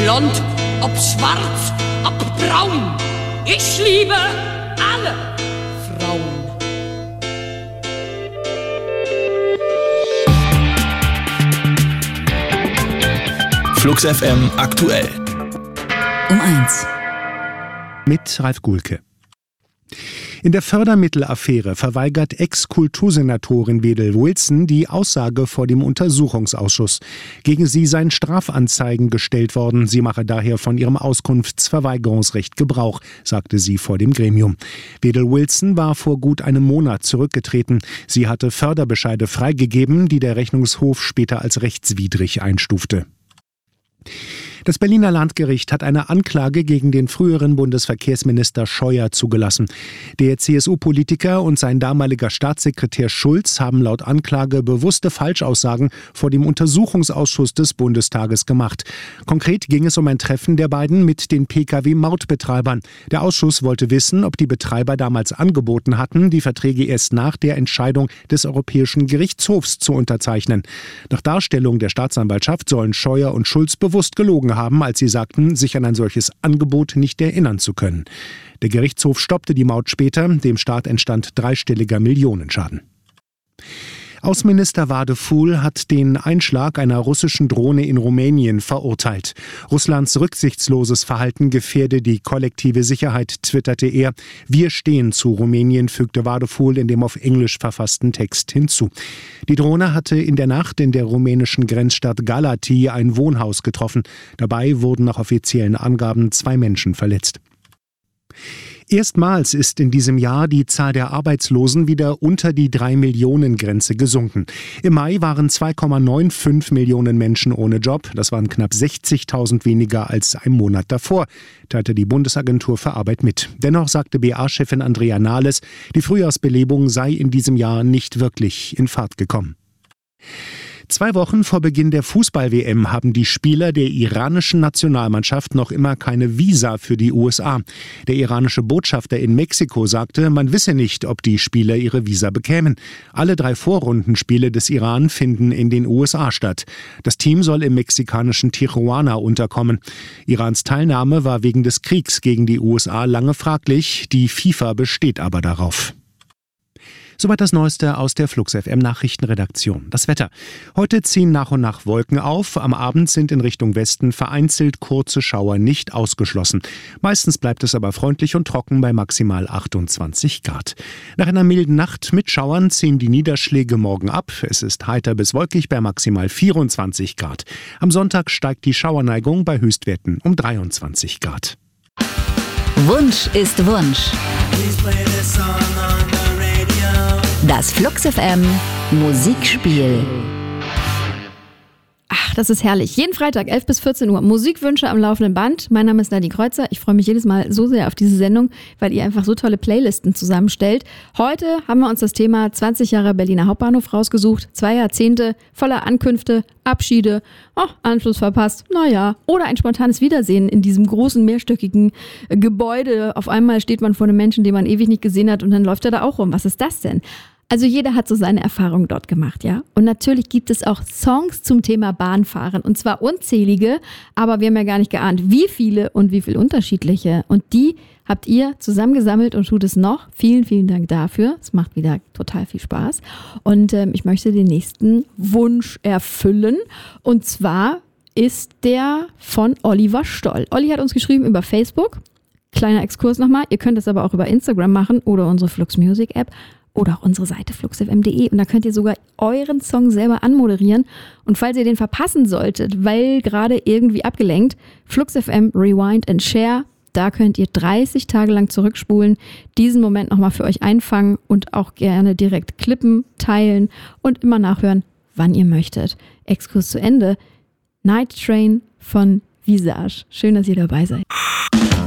blond, ob schwarz, ob braun. Ich liebe alle Frauen. Flux FM aktuell. Um 1. Mit Ralf Gulke. In der Fördermittelaffäre verweigert Ex-Kultursenatorin Wedel Wilson die Aussage vor dem Untersuchungsausschuss. Gegen sie seien Strafanzeigen gestellt worden. Sie mache daher von ihrem Auskunftsverweigerungsrecht Gebrauch, sagte sie vor dem Gremium. Wedel Wilson war vor gut einem Monat zurückgetreten. Sie hatte Förderbescheide freigegeben, die der Rechnungshof später als rechtswidrig einstufte. Das Berliner Landgericht hat eine Anklage gegen den früheren Bundesverkehrsminister Scheuer zugelassen. Der CSU-Politiker und sein damaliger Staatssekretär Schulz haben laut Anklage bewusste Falschaussagen vor dem Untersuchungsausschuss des Bundestages gemacht. Konkret ging es um ein Treffen der beiden mit den Pkw-Mautbetreibern. Der Ausschuss wollte wissen, ob die Betreiber damals angeboten hatten, die Verträge erst nach der Entscheidung des Europäischen Gerichtshofs zu unterzeichnen. Nach Darstellung der Staatsanwaltschaft sollen Scheuer und Schulz bewusst gelogen haben, als sie sagten, sich an ein solches Angebot nicht erinnern zu können. Der Gerichtshof stoppte die Maut später. Dem Staat entstand dreistelliger Millionenschaden. Außenminister Wadeful hat den Einschlag einer russischen Drohne in Rumänien verurteilt. Russlands rücksichtsloses Verhalten gefährde die kollektive Sicherheit, twitterte er. Wir stehen zu Rumänien, fügte Wadeful in dem auf Englisch verfassten Text hinzu. Die Drohne hatte in der Nacht in der rumänischen Grenzstadt Galati ein Wohnhaus getroffen. Dabei wurden nach offiziellen Angaben 2 Menschen verletzt. Erstmals ist in diesem Jahr die Zahl der Arbeitslosen wieder unter die 3-Millionen-Grenze gesunken. Im Mai waren 2,95 Millionen Menschen ohne Job. Das waren knapp 60.000 weniger als ein Monat davor, teilte die Bundesagentur für Arbeit mit. Dennoch sagte BA-Chefin Andrea Nahles, die Frühjahrsbelebung sei in diesem Jahr nicht wirklich in Fahrt gekommen. 2 Wochen vor Beginn der Fußball-WM haben die Spieler der iranischen Nationalmannschaft noch immer keine Visa für die USA. Der iranische Botschafter in Mexiko sagte, man wisse nicht, ob die Spieler ihre Visa bekämen. Alle 3 Vorrundenspiele des Iran finden in den USA statt. Das Team soll im mexikanischen Tijuana unterkommen. Irans Teilnahme war wegen des Kriegs gegen die USA lange fraglich. Die FIFA besteht aber darauf. Soweit das Neueste aus der Flux FM Nachrichtenredaktion. Das Wetter. Heute ziehen nach und nach Wolken auf. Am Abend sind in Richtung Westen vereinzelt kurze Schauer nicht ausgeschlossen. Meistens bleibt es aber freundlich und trocken bei maximal 28 Grad. Nach einer milden Nacht mit Schauern ziehen die Niederschläge morgen ab. Es ist heiter bis wolkig bei maximal 24 Grad. Am Sonntag steigt die Schauerneigung bei Höchstwerten um 23 Grad. Wunsch ist Wunsch. Das Flux FM Musikspiel. Ach, das ist herrlich. Jeden Freitag 11 bis 14 Uhr Musikwünsche am laufenden Band. Mein Name ist Nadine Kreuzer. Ich freue mich jedes Mal so sehr auf diese Sendung, weil ihr einfach so tolle Playlisten zusammenstellt. Heute haben wir uns das Thema 20 Jahre Berliner Hauptbahnhof rausgesucht. 2 Jahrzehnte voller Ankünfte, Abschiede, Anschluss verpasst, naja, oder ein spontanes Wiedersehen in diesem großen mehrstöckigen Gebäude. Auf einmal steht man vor einem Menschen, den man ewig nicht gesehen hat und dann läuft er da auch rum. Was ist das denn? Also jeder hat so seine Erfahrungen dort gemacht, ja. Und natürlich gibt es auch Songs zum Thema Bahnfahren und zwar unzählige, aber wir haben ja gar nicht geahnt, wie viele und wie viel unterschiedliche. Und die habt ihr zusammengesammelt und tut es noch. Vielen, vielen Dank dafür. Es macht wieder total viel Spaß. Und ich möchte den nächsten Wunsch erfüllen. Und zwar ist der von Oliver Stoll. Olli hat uns geschrieben über Facebook. Kleiner Exkurs nochmal. Ihr könnt es aber auch über Instagram machen oder unsere Flux Music App. Oder auch unsere Seite fluxfm.de und da könnt ihr sogar euren Song selber anmoderieren. Und falls ihr den verpassen solltet, weil gerade irgendwie abgelenkt, FluxFM Rewind and Share, da könnt ihr 30 Tage lang zurückspulen, diesen Moment nochmal für euch einfangen und auch gerne direkt klippen, teilen und immer nachhören, wann ihr möchtet. Exkurs zu Ende. Night Train von Visage. Schön, dass ihr dabei seid.